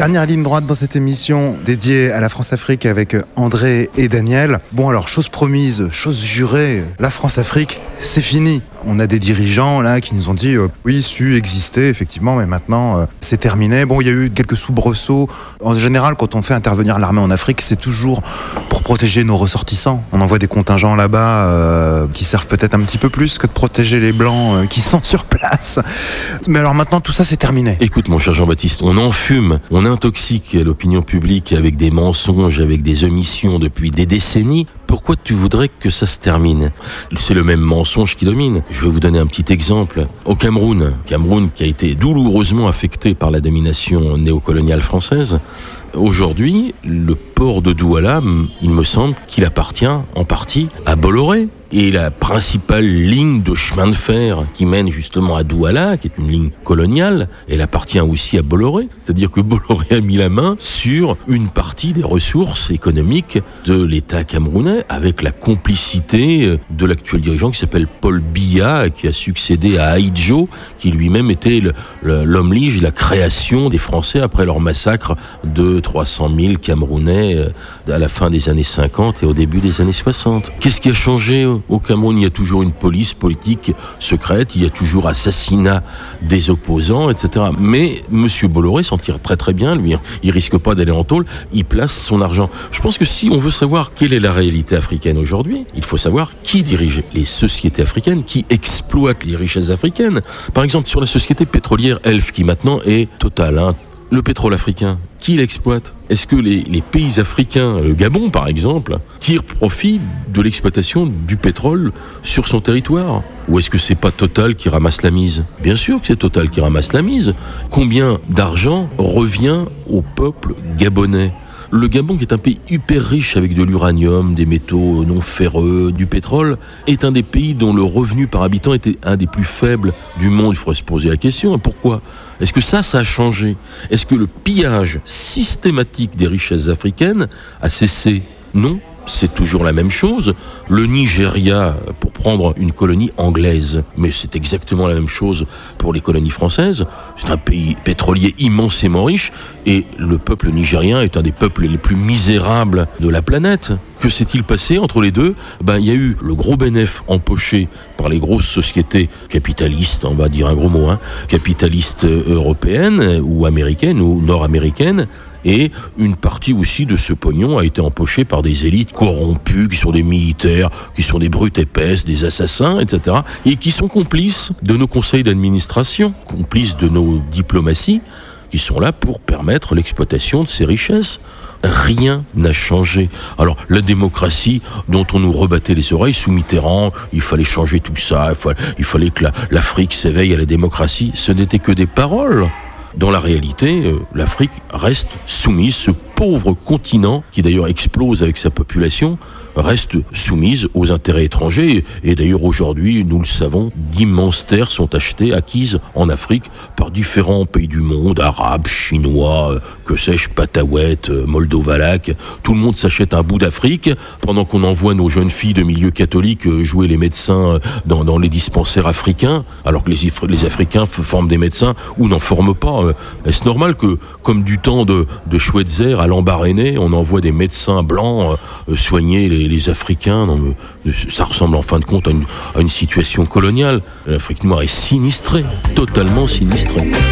Dernière ligne droite dans cette émission dédiée à la France-Afrique avec André et Daniel. Bon alors, chose promise, chose jurée, la France-Afrique, c'est fini. On a des dirigeants là qui nous ont dit oui, su existait effectivement, mais maintenant c'est terminé. Bon, il y a eu quelques soubresauts. En général, quand on fait intervenir l'armée en Afrique, c'est toujours pour protéger nos ressortissants. On envoie des contingents là-bas qui servent peut-être un petit peu plus que de protéger les blancs qui sont sur place. Mais alors maintenant, tout ça c'est terminé. Écoute mon cher Jean-Baptiste, on enfume, on intoxique l'opinion publique avec des mensonges, avec des omissions depuis des décennies. Pourquoi tu voudrais que ça se termine ? C'est le même mensonge qui domine. Je vais vous donner un petit exemple. Au Cameroun qui a été douloureusement affecté par la domination néocoloniale française, aujourd'hui, le port de Douala, il me semble qu'il appartient en partie à Bolloré. Et la principale ligne de chemin de fer qui mène justement à Douala, qui est une ligne coloniale, elle appartient aussi à Bolloré. C'est-à-dire que Bolloré a mis la main sur une partie des ressources économiques de l'État camerounais, avec la complicité de l'actuel dirigeant qui s'appelle Paul Biya, qui a succédé à Ahidjo, qui lui-même était l'homme lige, la création des Français après leur massacre de 300 000 Camerounais à la fin des années 50 et au début des années 60. Qu'est-ce qui a changé ? Au Cameroun, il y a toujours une police politique secrète, il y a toujours assassinat des opposants, etc. Mais M. Bolloré s'en tire très très bien, lui. Il risque pas d'aller en tôle, il place son argent. Je pense que si on veut savoir quelle est la réalité africaine aujourd'hui, il faut savoir qui dirige les sociétés africaines, qui exploitent les richesses africaines. Par exemple, sur la société pétrolière Elf, qui maintenant est Total, le pétrole africain, qui l'exploite ? Est-ce que les pays africains, le Gabon par exemple, tirent profit de l'exploitation du pétrole sur son territoire ? Ou est-ce que c'est pas Total qui ramasse la mise ? Bien sûr que c'est Total qui ramasse la mise. Combien d'argent revient au peuple gabonais ? Le Gabon, qui est un pays hyper riche avec de l'uranium, des métaux non ferreux, du pétrole, est un des pays dont le revenu par habitant était un des plus faibles du monde. Il faudrait se poser la question. Pourquoi ? Est-ce que ça a changé ? Est-ce que le pillage systématique des richesses africaines a cessé ? Non. C'est toujours la même chose. Le Nigeria, pour prendre une colonie anglaise, mais c'est exactement la même chose pour les colonies françaises. C'est un pays pétrolier immensément riche et le peuple nigérien est un des peuples les plus misérables de la planète. Que s'est-il passé entre les deux ? Il y a eu le gros bénéfice empoché par les grosses sociétés capitalistes, on va dire un gros mot, capitalistes européennes ou américaines ou nord-américaines. Et une partie aussi de ce pognon a été empochée par des élites corrompues, qui sont des militaires, qui sont des brutes épaisses, des assassins, etc. Et qui sont complices de nos conseils d'administration, complices de nos diplomaties, qui sont là pour permettre l'exploitation de ces richesses. Rien n'a changé. Alors, la démocratie dont on nous rebattait les oreilles sous Mitterrand, il fallait changer tout ça, il fallait que l'Afrique s'éveille à la démocratie, ce n'était que des paroles. Dans la réalité, l'Afrique reste soumise, ce pauvre continent, qui d'ailleurs explose avec sa population, reste soumise aux intérêts étrangers. Et d'ailleurs aujourd'hui, nous le savons, d'immenses terres sont acquises en Afrique par différents pays du monde, arabes, chinois, que sais-je, patawètes, moldovalaques. Tout le monde s'achète un bout d'Afrique, pendant qu'on envoie nos jeunes filles de milieu catholique jouer les médecins dans les dispensaires africains, alors que les Africains forment des médecins ou n'en forment pas. Est-ce normal que, comme du temps de Schweitzer à Lambaréné, on envoie des médecins blancs soigner les Africains? Non, mais ça ressemble en fin de compte à une situation coloniale. L'Afrique noire est sinistrée, totalement sinistrée.